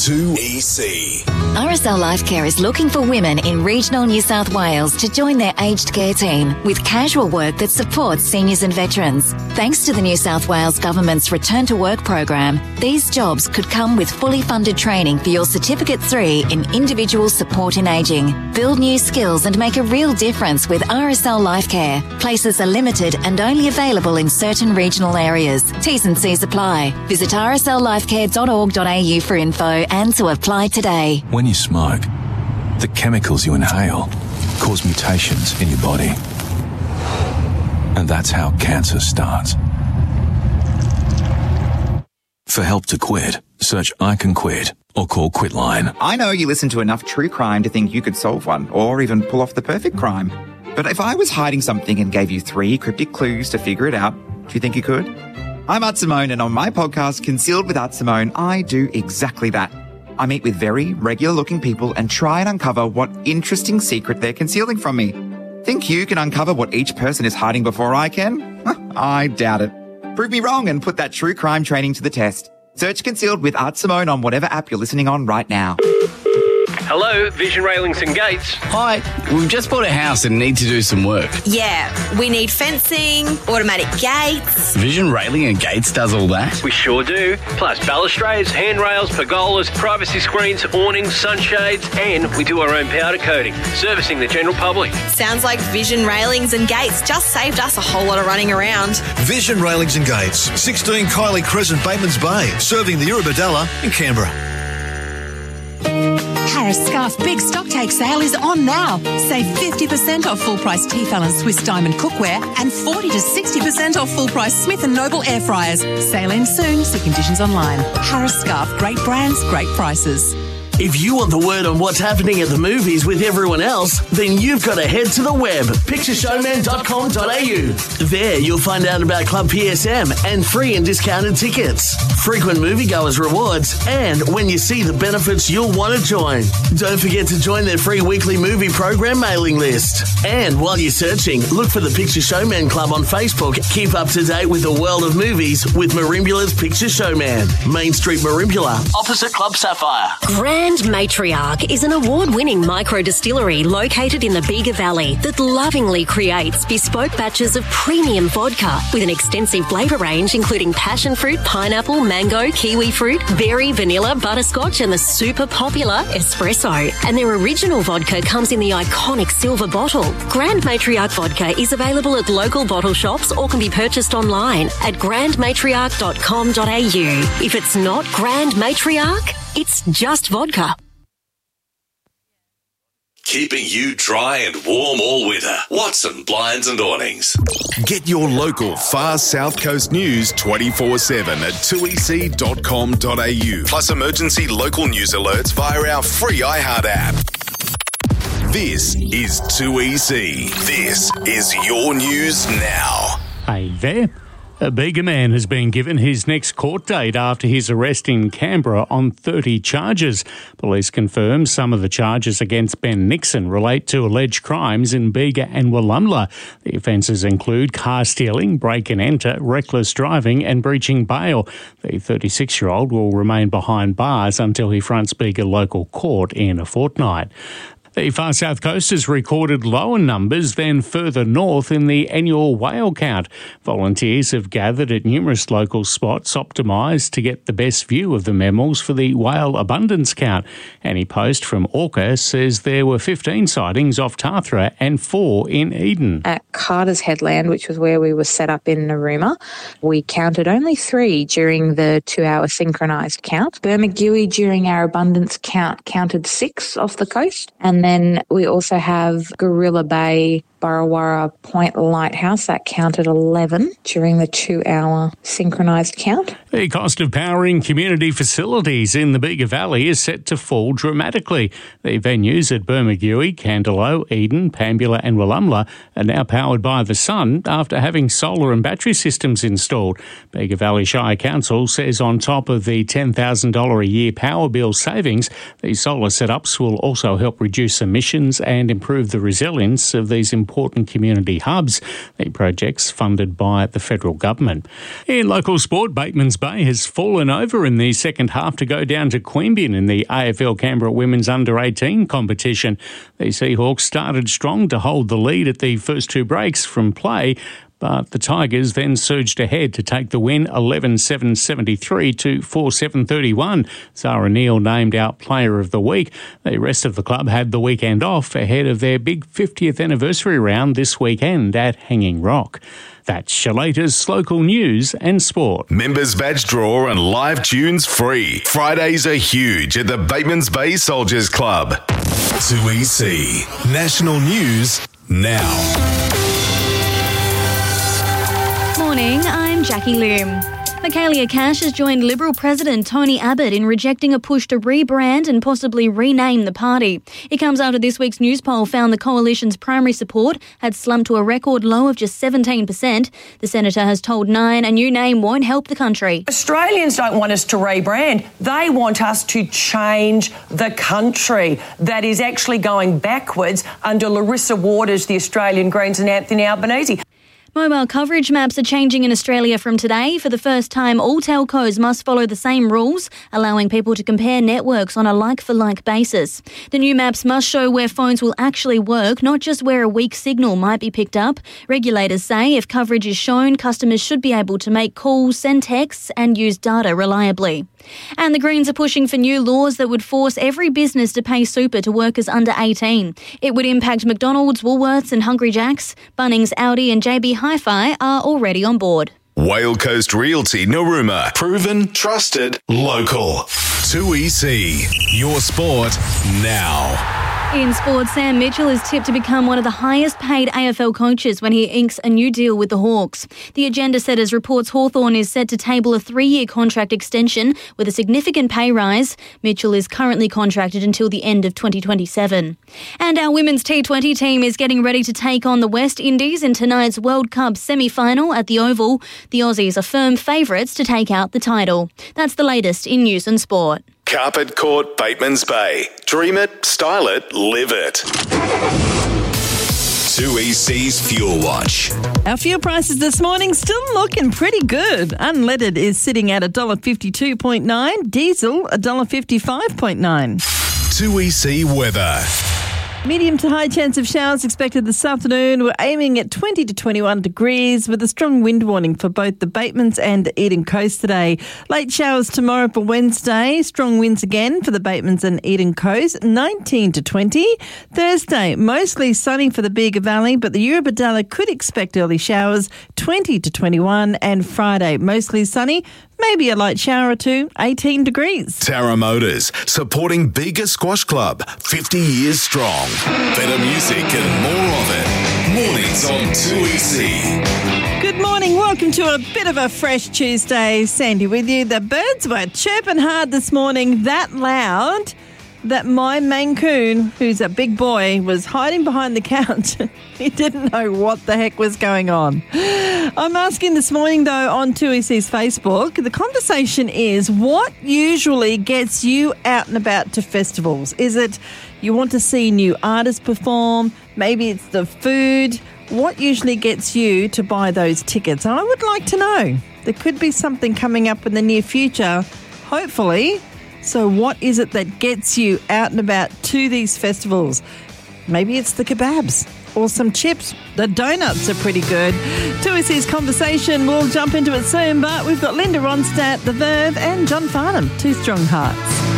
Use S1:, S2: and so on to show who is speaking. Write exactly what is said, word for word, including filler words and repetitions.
S1: two E C.
S2: R S L Lifecare is looking for women in regional New South Wales to join their aged care team with casual work that supports seniors and veterans. Thanks to the New South Wales Government's Return to Work program, these jobs could come with fully funded training for your Certificate three in Individual Support in Ageing. Build new skills and make a real difference with R S L Lifecare. Places are limited and only available in certain regional areas. T's and C's apply. Visit r s l lifecare dot org dot a u for info and to apply today.
S3: When you smoke, the chemicals you inhale cause mutations in your body. And that's how cancer starts. For help to quit, search I Can Quit or call Quitline.
S4: I know you listen to enough true crime to think you could solve one or even pull off the perfect crime. But if I was hiding something and gave you three cryptic clues to figure it out, do you think you could? I'm Art Simone, and on my podcast, Concealed with Art Simone, I do exactly that. I meet with very regular-looking people and try and uncover what interesting secret they're concealing from me. Think you can uncover what each person is hiding before I can? I doubt it. Prove me wrong and put that true crime training to the test. Search Concealed with Art Simone on whatever app you're listening on right now.
S5: Hello, Vision Railings and Gates.
S6: Hi, we've just bought a house and need to do some work.
S7: Yeah, we need fencing, automatic gates.
S6: Vision Railing and Gates does all that?
S5: We sure do. Plus balustrades, handrails, pergolas, privacy screens, awnings, sunshades, and we do our own powder coating, servicing the general public.
S7: Sounds like Vision Railings and Gates just saved us a whole lot of running around.
S8: Vision Railings and Gates, sixteen Kylie Crescent, Batemans Bay, serving the Urubadella in Canberra.
S9: Harris Scarf Big Stock Take Sale is on now. Save fifty percent off full-price Tefal Swiss Diamond cookware and forty to sixty percent off full-price Smith and Noble air fryers. Sale ends soon. See conditions online. Harris Scarf. Great brands, great prices.
S10: If you want the word on what's happening at the movies with everyone else, then you've got to head to the web, picture showman dot com dot a u. There you'll find out about Club P S M and free and discounted tickets, frequent moviegoers rewards, and when you see the benefits you'll want to join. Don't forget to join their free weekly movie program mailing list. And while you're searching, look for the Picture Showman Club on Facebook. Keep up to date with the world of movies with Marimbula's Picture Showman. Main Street Marimbula, opposite Club Sapphire.
S11: Grand Matriarch is an award-winning micro-distillery located in the Bega Valley that lovingly creates bespoke batches of premium vodka with an extensive flavour range including passion fruit, pineapple, mango, kiwi fruit, berry, vanilla, butterscotch and the super popular espresso. And their original vodka comes in the iconic silver bottle. Grand Matriarch vodka is available at local bottle shops or can be purchased online at grand matriarch dot com dot a u. If it's not Grand Matriarch, it's just vodka.
S1: Keeping you dry and warm all winter. Watson Blinds and Awnings. Get your local far South Coast news twenty-four seven at two e c dot com dot a u. Plus emergency local news alerts via our free iHeart app. This is two E C. This is your news now.
S12: Hey there. A Bega man has been given his next court date after his arrest in Canberra on thirty charges. Police confirm some of the charges against Ben Nixon relate to alleged crimes in Bega and Wollumla. The offences include car stealing, break and enter, reckless driving and breaching bail. The thirty-six-year-old will remain behind bars until he fronts Bega local court in a fortnight. The far south coast has recorded lower numbers than further north in the annual whale count. Volunteers have gathered at numerous local spots optimised to get the best view of the mammals for the whale abundance count. Annie Post from Orca says there were fifteen sightings off Tathra and four in Eden.
S13: At Carter's Headland, which was where we were set up in Narooma, we counted only three during the two-hour synchronised count. Bermagui during our abundance count counted six off the coast, and And then we also have Gorilla Bay, Burrawarra Point Lighthouse. That counted eleven during the two-hour synchronised count.
S12: The cost of powering community facilities in the Bega Valley is set to fall dramatically. The venues at Bermagui, Candelo, Eden, Pambula and Wollumla are now powered by the sun after having solar and battery systems installed. Bega Valley Shire Council says on top of the ten thousand dollars a year power bill savings, these solar setups will also help reduce emissions and improve the resilience of these important important community hubs. The project's funded by the federal government. In local sport, Batemans Bay has fallen over in the second half to go down to Queanbeyan in the A F L Canberra Women's under eighteen competition. The Seahawks started strong to hold the lead at the first two breaks from play, but the Tigers then surged ahead to take the win eleven seven seventy-three to four seven thirty-one. Zara Neal named out Player of the Week. The rest of the club had the weekend off ahead of their big fiftieth anniversary round this weekend at Hanging Rock. That's Shalata's local news and sport.
S1: Members badge draw and live tunes free. Fridays are huge at the Batemans Bay Soldiers Club. two E C National News now.
S14: Morning, I'm Jackie Loom. Michaelia Cash has joined Liberal President Tony Abbott in rejecting a push to rebrand and possibly rename the party. It comes after this week's news poll found the coalition's primary support had slumped to a record low of just seventeen percent. The senator has told Nine a new name won't help the country.
S15: Australians don't want us to rebrand. They want us to change the country that is actually going backwards under Larissa Waters, the Australian Greens, and Anthony Albanese.
S14: Mobile coverage maps are changing in Australia from today. For the first time, all telcos must follow the same rules, allowing people to compare networks on a like-for-like basis. The new maps must show where phones will actually work, not just where a weak signal might be picked up. Regulators say if coverage is shown, customers should be able to make calls, send texts and use data reliably. And the Greens are pushing for new laws that would force every business to pay super to workers under eighteen. It would impact McDonald's, Woolworths and Hungry Jack's. Bunnings, Audi and J B Hi-Fi are already on board.
S1: Whale Coast Realty Narooma. Proven, trusted, local. two E C. Your sport now.
S14: In sports, Sam Mitchell is tipped to become one of the highest paid A F L coaches when he inks a new deal with the Hawks. The agenda setters reports Hawthorn is set to table a three-year contract extension with a significant pay rise. Mitchell is currently contracted until the end of twenty twenty-seven. And our women's T twenty team is getting ready to take on the West Indies in tonight's World Cup semi-final at the Oval. The Aussies are firm favourites to take out the title. That's the latest in news and sport.
S1: Carpet Court, Batemans Bay. Dream it, style it, live it. two E C's Fuel Watch.
S16: Our fuel prices this morning still looking pretty good. Unleaded is sitting at one dollar fifty-two point nine, diesel one dollar fifty-five point nine.
S1: two E C weather.
S16: Medium to high chance of showers expected this afternoon. We're aiming at twenty to twenty-one degrees with a strong wind warning for both the Batemans and Eden Coast today. Late showers tomorrow for Wednesday. Strong winds again for the Batemans and Eden Coast, nineteen to twenty. Thursday, mostly sunny for the Bega Valley, but the Eurobodalla could expect early showers, twenty to twenty-one. And Friday, mostly sunny, maybe a light shower or two, eighteen degrees.
S1: Tara Motors, supporting Bega Squash Club, fifty years strong. Better music and more of it. Mornings on two E C.
S16: Good morning. Welcome to a bit of a fresh Tuesday. Sandy with you. The birds were chirping hard this morning, that loud that my Maine Coon, who's a big boy, was hiding behind the couch. He didn't know what the heck was going on. I'm asking this morning, though, on two E C's Facebook, the conversation is, what usually gets you out and about to festivals? Is it you want to see new artists perform? Maybe it's the food. What usually gets you to buy those tickets? I would like to know. There could be something coming up in the near future, hopefully. So what is it that gets you out and about to these festivals? Maybe it's the kebabs or some chips. The donuts are pretty good. two E C's conversation, we'll jump into it soon, but we've got Linda Ronstadt, The Verve, and John Farnham, Two Strong Hearts.